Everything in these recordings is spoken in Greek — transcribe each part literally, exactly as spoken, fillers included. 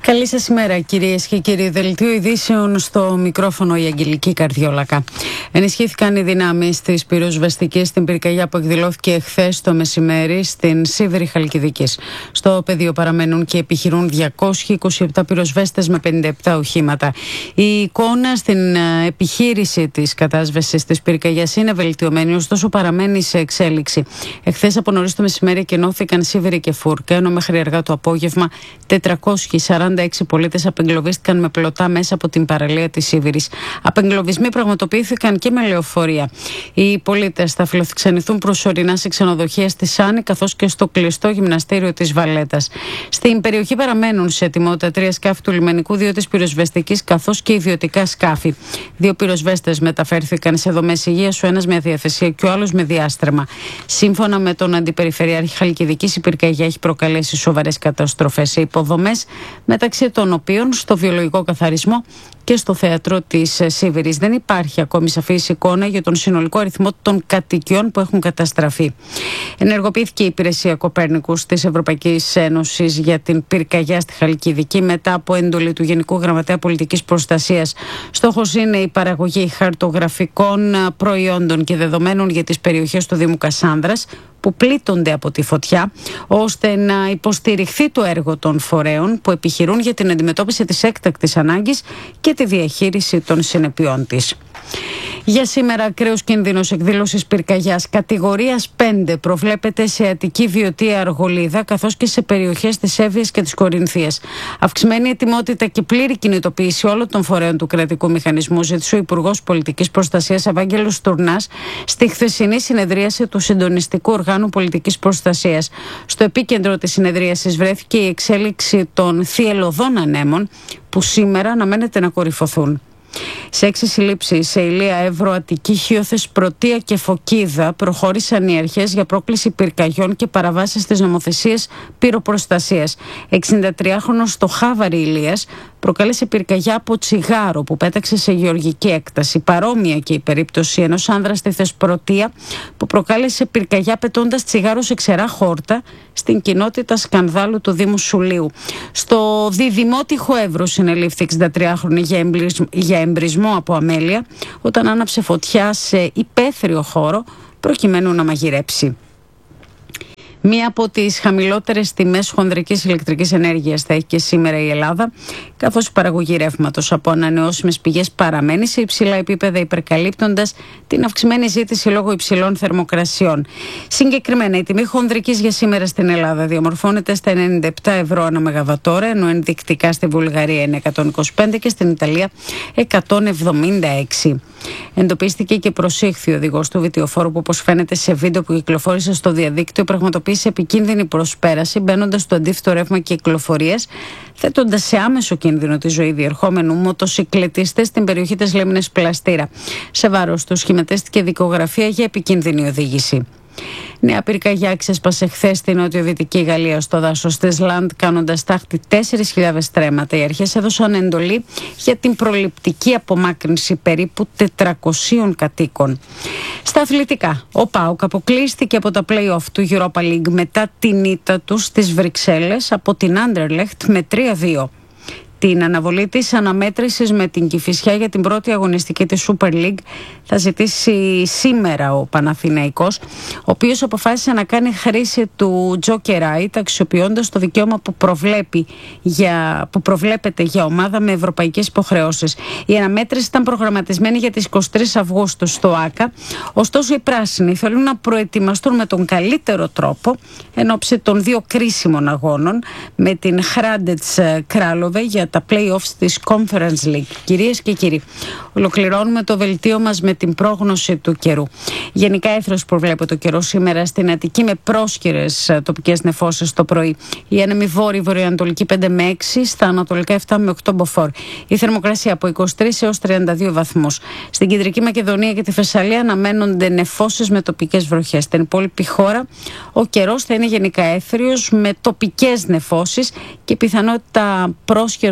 Καλή σας ημέρα, κυρίες και κύριοι. Δελτίο ειδήσεων, στο μικρόφωνο η Αγγελική Καρδιόλακα. Ενισχύθηκαν οι δυνάμεις της πυροσβεστικής στην πυρκαγιά που εκδηλώθηκε χθες το μεσημέρι στην Σίβηρη Χαλκιδικής. Στο πεδίο παραμένουν και επιχειρούν διακόσιοι είκοσι επτά πυροσβέστες με πενήντα επτά οχήματα. Η εικόνα στην επιχείρηση της κατάσβεσης της πυρκαγιάς είναι βελτιωμένη, ωστόσο παραμένει σε εξέλιξη. Εχθές από νωρίς το μεσημέρι εκενώθηκαν Σίβηρη και Φούρκα, ενώ μέχρι αργά το απόγευμα τετρακόσιοι σαράντα έξι πολίτες απεγκλωβίστηκαν με πλωτά μέσα από την παραλία της Σίβηρης. Απεγκλωβισμοί πραγματοποιήθηκαν και με λεωφορεία. Οι πολίτες θα φιλοξενηθούν προσωρινά σε ξενοδοχεία στη Σάνη καθώς και στο κλειστό γυμναστήριο της Βαλέτας. Στην περιοχή παραμένουν σε ετοιμότητα τρία σκάφη του λιμενικού, δύο της πυροσβεστικής καθώς και ιδιωτικά σκάφη. Δύο πυροσβέστες μεταφέρθηκαν σε δομές υγείας, ο ένας με αδιαθεσία και ο άλλος με διάστρεμα. Σύμφωνα με τον Αντιπεριφερειάρχη Χαλκιδικής, η πυρκαγιά έχει προκαλέσει σοβαρές καταστροφές σε υποδομές, μεταξύ των οποίων στο βιολογικό καθαρισμό και στο θέατρο της Σίβηρης. Δεν υπάρχει ακόμη σαφής εικόνα για τον συνολικό αριθμό των κατοικιών που έχουν καταστραφεί. Ενεργοποιήθηκε η υπηρεσία Κοπέρνικους της Ευρωπαϊκής Ένωσης για την πυρκαγιά στη Χαλκιδική μετά από έντολη του Γενικού Γραμματέα Πολιτικής Προστασίας. Στόχος είναι η παραγωγή χαρτογραφικών προϊόντων και δεδομένων για τις περιοχές του Δήμου Κασάνδρας που πλήττονται από τη φωτιά, ώστε να υποστηριχθεί το έργο των φορέων που επιχειρούν για την αντιμετώπιση της έκτακτης ανάγκης και τη διαχείριση των συνεπειών της. Για σήμερα, ακραίος κίνδυνος εκδήλωσης πυρκαγιάς κατηγορίας πέντε προβλέπεται σε Αττική, Βιωτία, Αργολίδα καθώς και σε περιοχές της Εύβοιας και της Κορινθίας. Αυξημένη ετοιμότητα και πλήρη κινητοποίηση όλων των φορέων του κρατικού μηχανισμού ζήτησε ο Υπουργός Πολιτικής Προστασίας Ευάγγελος Τουρνάς στη χθεσινή συνεδρίαση του Συντονιστικού Οργάνου Πολιτικής Προστασίας. Στο επίκεντρο της συνεδρίασης βρέθηκε η εξέλιξη των θυελλωδών ανέμων που σήμερα αναμένεται να κορυφωθούν. Σε έξι συλλήψεις σε Ηλία, Εύρο, Αττική, Χίωθες, Πρωτεία και Φωκίδα προχώρησαν οι αρχές για πρόκληση πυρκαγιών και παραβάσεις της νομοθεσίας πυροπροστασίας. εξηντατριάχρονος στο Χάβαρη Ηλίας προκάλεσε πυρκαγιά από τσιγάρο που πέταξε σε γεωργική έκταση. Παρόμοια και η περίπτωση ενός άνδρα στη Θεσπρωτεία που προκάλεσε πυρκαγιά πετώντας τσιγάρο σε ξερά χόρτα στην κοινότητα Σκανδάλου του Δήμου Σουλίου. Στο Διδημότυχο Εύρο συνελήφθη εξηντατριάχρονη για εμπρισμό από αμέλεια όταν άναψε φωτιά σε υπαίθριο χώρο προκειμένου να μαγειρέψει. Μία από τις χαμηλότερες τιμές χονδρικής ηλεκτρικής ενέργειας θα έχει και σήμερα η Ελλάδα, καθώς η παραγωγή ρεύματος από ανανεώσιμες πηγές παραμένει σε υψηλά επίπεδα, υπερκαλύπτοντας την αυξημένη ζήτηση λόγω υψηλών θερμοκρασιών. Συγκεκριμένα, η τιμή χονδρικής για σήμερα στην Ελλάδα διαμορφώνεται στα ενενήντα επτά ευρώ ανά μεγαβατόρα, ενώ ενδεικτικά στη Βουλγαρία είναι εκατόν είκοσι πέντε και στην Ιταλία εκατόν εβδομήντα έξι. Εντοπίστηκε και προσήχθη ο οδηγός του βιτιοφόρου που, όπως φαίνεται σε βίντεο που κυκλοφόρησε στο διαδίκτυο, πραγματοποίησε επικίνδυνη προσπέραση μπαίνοντας στο αντίθετο ρεύμα κυκλοφορίας, θέτοντας σε άμεσο κίνδυνο τη ζωή διερχόμενου μοτοσυκλετιστές στην περιοχή της Λίμνης Πλαστήρα. Σε βάρος του σχηματίστηκε δικογραφία για επικίνδυνη οδήγηση. Νέα πυρκαγιά ξέσπασε χθες στη νοτιοδυτική Γαλλία, στο δάσος της Λαντ, κάνοντας τάχτη τέσσερις χιλιάδες στρέμματα. Οι αρχές έδωσαν εντολή για την προληπτική απομάκρυνση περίπου τετρακοσίων κατοίκων. Στα αθλητικά, ο ΠΑΟΚ αποκλείστηκε από τα play-off του Europa League μετά την ήττα του στις Βρυξέλλες από την Anderlecht με τρία δύο. Την αναβολή της αναμέτρησης με την Κηφισιά για την πρώτη αγωνιστική της Super League θα ζητήσει σήμερα ο Παναθηναϊκός, ο οποίος αποφάσισε να κάνει χρήση του Joker Right, αξιοποιώντας το δικαίωμα που, προβλέπει για, που προβλέπεται για ομάδα με ευρωπαϊκές υποχρεώσεις. Η αναμέτρηση ήταν προγραμματισμένη για τις εικοστή τρίτη Αυγούστου στο ΆΚΑ, ωστόσο οι πράσινοι θέλουν να προετοιμαστούν με τον καλύτερο τρόπο εν ώψη των δύο κρίσιμων αγώνων με την Χράντετς Κράλοβε για τα play-offs της Conference League. Κυρίες και κύριοι, ολοκληρώνουμε το βελτίο μας με την πρόγνωση του καιρού. Γενικά έθρος προβλέπει το καιρό σήμερα στην Αττική με πρόσκαιρες τοπικές νεφώσεις το πρωί. Η άνεμη βόρεια βορειοανατολική πέντε με έξι, στα ανατολικά επτά με οκτώ μποφόρ. Η θερμοκρασία από είκοσι τρεις έως τριάντα δύο βαθμούς. Στην Κεντρική Μακεδονία και τη Θεσσαλία αναμένονται νεφώσεις με τοπικές βροχές. Στην υπόλοιπη χώρα ο καιρός θα είναι γενικά έθριος με τοπικές νεφώσεις και πιθανότητα πρόσκαιρων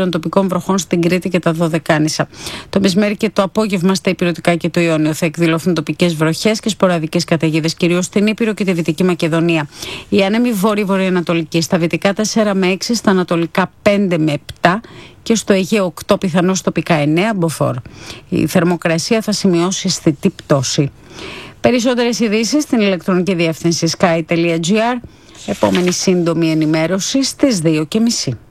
των τοπικών βροχών στην Κρήτη και τα Δωδεκάνησα. Το μεσημέρι και το απόγευμα στα Ηπειρωτικά και το Ιόνιο θα εκδηλωθούν τοπικές βροχές και σποραδικές καταιγίδες, κυρίως στην Ήπειρο και τη Δυτική Μακεδονία. Οι άνεμοι βόρειο-βορειοανατολικοί στα δυτικά τέσσερα με έξι, στα ανατολικά πέντε με επτά και στο Αιγαίο οκτώ, πιθανώς τοπικά εννέα μποφόρ. Η θερμοκρασία θα σημειώσει αισθητή πτώση. Περισσότερες ειδήσεις στην ηλεκτρονική διεύθυνση sky τελεία gr. Επόμενη σύντομη ενημέρωση στις δύο και μισή.